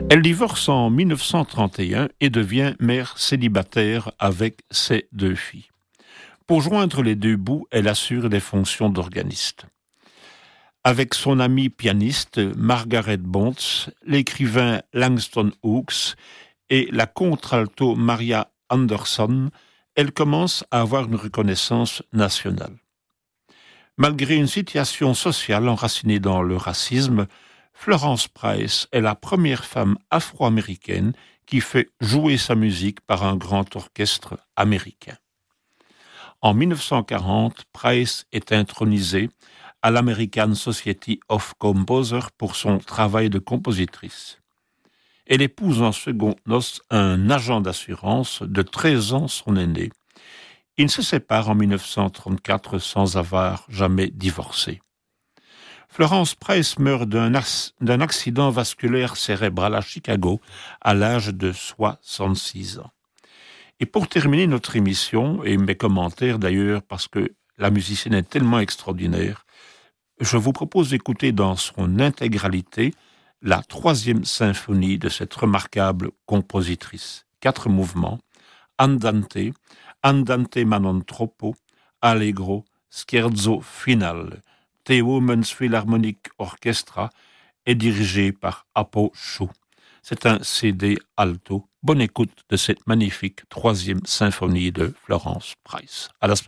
Elle divorce en 1931 et devient mère célibataire avec ses 2 filles. Pour joindre les 2 bouts, elle assure des fonctions d'organiste. Avec son amie pianiste Margaret Bonds, l'écrivain Langston Hughes et la contralto Maria Anderson, elle commence à avoir une reconnaissance nationale. Malgré une situation sociale enracinée dans le racisme, Florence Price est la première femme afro-américaine qui fait jouer sa musique par un grand orchestre américain. En 1940, Price est intronisée à l'American Society of Composers pour son travail de compositrice. Elle épouse en secondes noces un agent d'assurance de 13 ans son aîné. Ils se séparent en 1934 sans avoir jamais divorcé. Florence Price meurt d'un accident vasculaire cérébral à Chicago à l'âge de 66 ans. Et pour terminer notre émission, et mes commentaires d'ailleurs, parce que la musicienne est tellement extraordinaire, je vous propose d'écouter dans son intégralité la 3e symphonie de cette remarquable compositrice. 4 mouvements, Andante, Andante ma non troppo, Allegro, Scherzo final. The Women's Philharmonic Orchestra est dirigé par Apo Chou. C'est un CD alto. Bonne écoute de cette magnifique 3e symphonie de Florence Price. À la semaine